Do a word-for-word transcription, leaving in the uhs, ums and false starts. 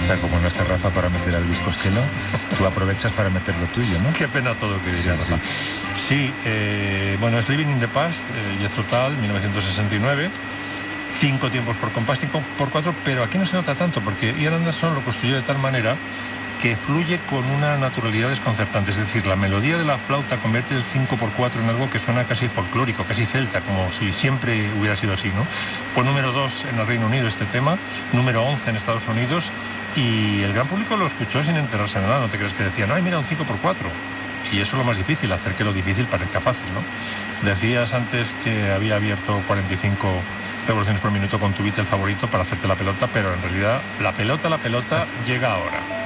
sea, como no está Rafa para meter al Luis Costello, tú aprovechas para meter lo tuyo, ¿no? Qué pena todo, que diría Rafa. Sí, sí eh, bueno, es Living in the Past, eh, Jethro Tull, mil novecientos sesenta y nueve. Cinco tiempos por compás, cinco por cuatro, pero aquí no se nota tanto, porque Ian Anderson lo construyó de tal manera que fluye con una naturalidad desconcertante. Es decir, la melodía de la flauta convierte el cinco por cuatro en algo que suena casi folclórico, casi celta, como si siempre hubiera sido así, ¿no? Fue número dos en el Reino Unido este tema, número once en Estados Unidos, y el gran público lo escuchó sin enterarse de nada. No te crees que decían, ay, mira, un cinco por cuatro. Y eso es lo más difícil, hacer que lo difícil parezca fácil, ¿no? Decías antes que había abierto cuarenta y cinco revoluciones por minuto con tu Beatle favorito para hacerte la pelota, pero en realidad la pelota, la pelota llega ahora.